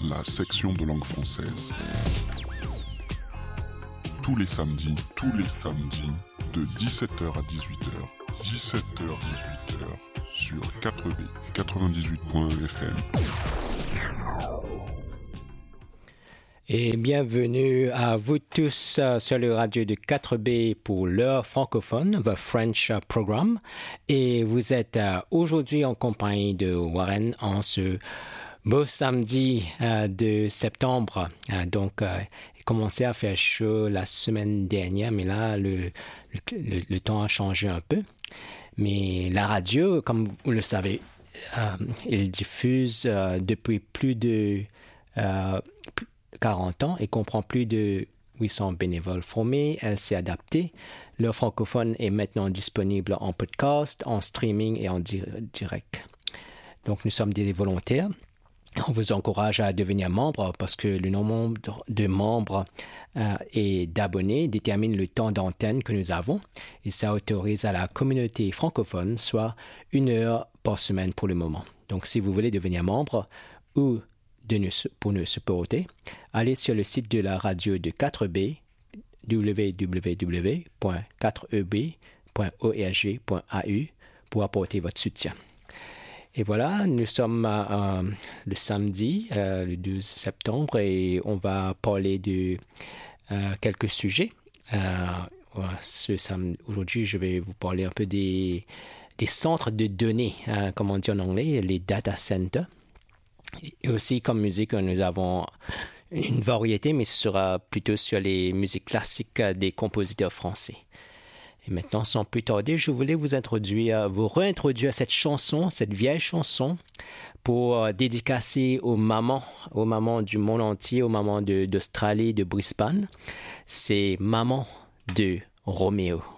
la section de langue française. Tous les samedis, de 17h à 18h, 17h-18h, sur 4B, 98.1 FM. Et bienvenue à vous tous sur le radio de 4B pour l'heure francophone, The French Program. Et vous êtes aujourd'hui en compagnie de Warren en ce beau samedi de septembre. Il commençait à faire chaud la semaine dernière, mais là, le temps a changé un peu. Mais la radio, comme vous le savez, il diffuse depuis plus de 40 ans et comprend plus de 800 bénévoles formés. Elle s'est adaptée. L'heure francophone est maintenant disponible en podcast, en streaming et en direct. Donc, nous sommes des volontaires. On vous encourage à devenir membre parce que le nombre de membres et d'abonnés détermine le temps d'antenne que nous avons et ça autorise à la communauté francophone soit 1 heure par semaine pour le moment. Donc, si vous voulez devenir membre ou pour nous supporter, allez sur le site de la radio de 4B, www.4eb.org.au pour apporter votre soutien. Et voilà, nous sommes le samedi, le 12 septembre, et on va parler de quelques sujets. Aujourd'hui, je vais vous parler un peu des centres de données, comme on dit en anglais, les data centers. Et aussi, comme musique, nous avons une variété, mais ce sera plutôt sur les musiques classiques des compositeurs français. Et maintenant, sans plus tarder, je voulais vous réintroduire cette chanson, cette vieille chanson, pour dédicacer aux mamans du monde entier, aux mamans d'Australie, de Brisbane. C'est Maman de Roméo.